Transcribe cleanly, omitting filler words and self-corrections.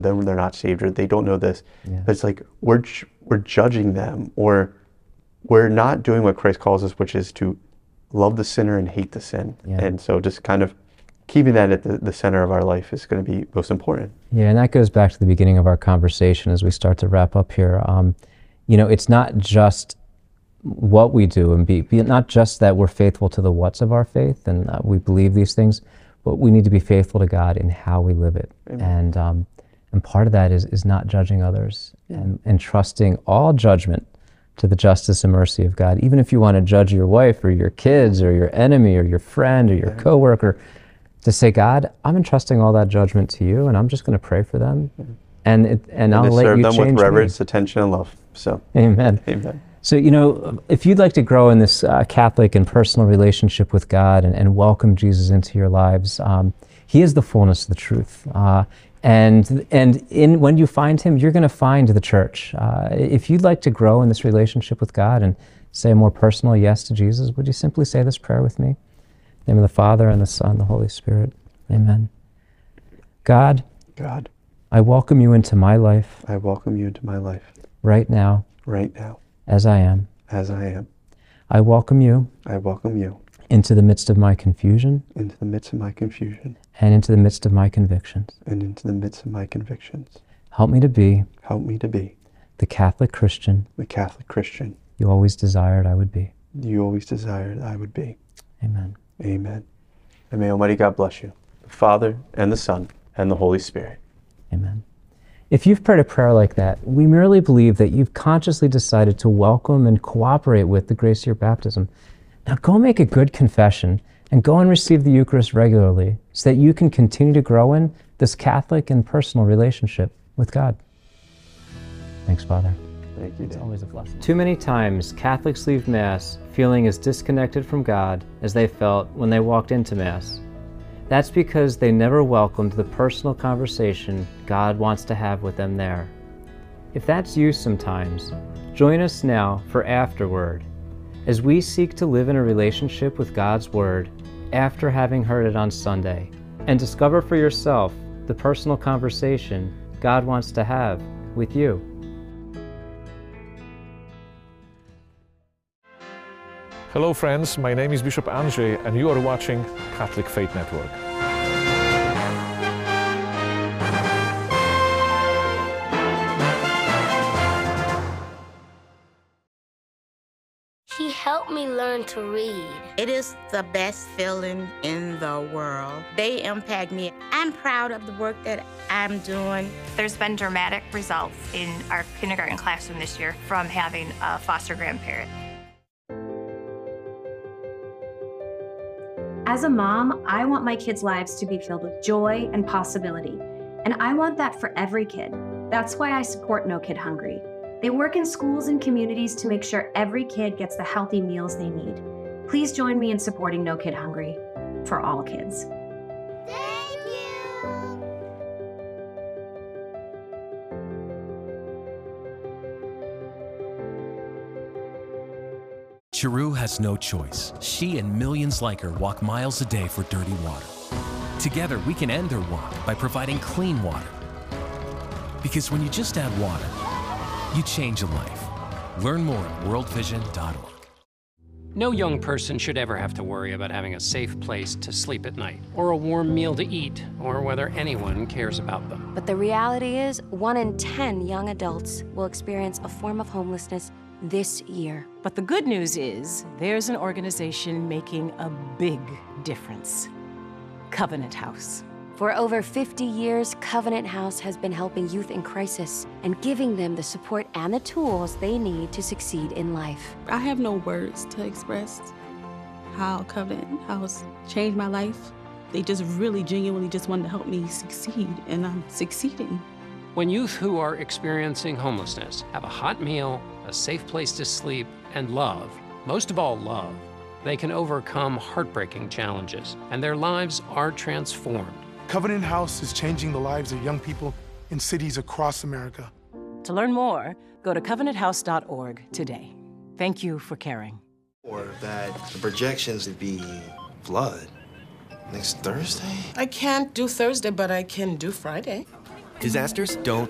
then they're not saved, or they don't know this. Yeah. But it's like we're judging them, or we're not doing what Christ calls us, which is to love the sinner and hate the sin. Yeah. And so just kind of keeping that at the center of our life is going to be most important. Yeah, and that goes back to the beginning of our conversation as we start to wrap up here. You know, it's not just what we do, and be not just that we're faithful to the what's of our faith and we believe these things, but we need to be faithful to God in how we live it. Amen. And part of that is not judging others and trusting all judgment to the justice and mercy of God. Even if you want to judge your wife or your kids or your enemy or your friend or your coworker, to say, God, I'm entrusting all that judgment to you, and I'm just going to pray for them, and I'll let you change me. Serve them with reverence, attention, and love. So, Amen. Amen. So, you know, if you'd like to grow in this Catholic and personal relationship with God and welcome Jesus into your lives, He is the fullness of the truth. And when you find Him, you're going to find the church. If you'd like to grow in this relationship with God and say a more personal yes to Jesus, would you simply say this prayer with me? In the name of the Father, and the Son, and the Holy Spirit. Amen. God, I welcome you into my life. I welcome you into my life. Right now. Right now. As I am. As I am. I welcome you. I welcome you. Into the midst of my confusion. Into the midst of my confusion. And into the midst of my convictions. And into the midst of my convictions. Help me to be. Help me to be. The Catholic Christian. The Catholic Christian. You always desired I would be. You always desired I would be. Amen. Amen. And may Almighty God bless you, the Father, and the Son, and the Holy Spirit. Amen. If you've prayed a prayer like that, we merely believe that you've consciously decided to welcome and cooperate with the grace of your baptism. Now go make a good confession and go and receive the Eucharist regularly so that you can continue to grow in this Catholic and personal relationship with God. Thanks, Father. Thank you, Dan. It's always a blessing. Too many times, Catholics leave Mass feeling as disconnected from God as they felt when they walked into Mass. That's because they never welcomed the personal conversation God wants to have with them there. If that's you sometimes, join us now for Afterword, as we seek to live in a relationship with God's Word after having heard it on Sunday, and discover for yourself the personal conversation God wants to have with you. Hello friends, my name is Bishop Andrzej and you are watching Catholic Faith Network. He helped me learn to read. It is the best feeling in the world. They impact me. I'm proud of the work that I'm doing. There's been dramatic results in our kindergarten classroom this year from having a foster grandparent. As a mom, I want my kids' lives to be filled with joy and possibility, and I want that for every kid. That's why I support No Kid Hungry. They work in schools and communities to make sure every kid gets the healthy meals they need. Please join me in supporting No Kid Hungry for all kids. Thank you. Chiru has no choice. She and millions like her walk miles a day for dirty water. Together, we can end their walk by providing clean water. Because when you just add water, you change a life. Learn more at worldvision.org. No young person should ever have to worry about having a safe place to sleep at night, or a warm meal to eat, or whether anyone cares about them. But the reality is, 1 in 10 young adults will experience a form of homelessness this year. But the good news is, there's an organization making a big difference. Covenant House. For over 50 years, Covenant House has been helping youth in crisis and giving them the support and the tools they need to succeed in life. I have no words to express how Covenant House changed my life. They just really genuinely just wanted to help me succeed, and I'm succeeding. When youth who are experiencing homelessness have a hot meal, a safe place to sleep, and love, most of all love, they can overcome heartbreaking challenges, and their lives are transformed. Covenant House is changing the lives of young people in cities across America. To learn more, go to covenanthouse.org today. Thank you for caring. Or that the projections would be flood next Thursday? I can't do Thursday, but I can do Friday. Disasters don't